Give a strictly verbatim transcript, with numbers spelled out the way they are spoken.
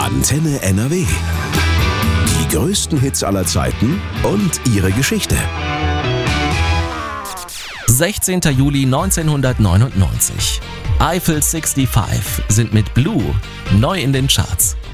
Antenne N R W. Die größten Hits aller Zeiten und ihre Geschichte. sechzehnter Juli neunzehnhundertneunundneunzig. Eiffel fünfundsechzig sind mit Blue neu in den Charts.